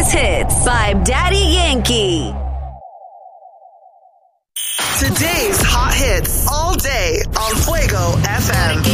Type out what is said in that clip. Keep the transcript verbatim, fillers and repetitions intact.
greatest hits by Daddy Yankee. Today's hot hits all day on Fuego F M.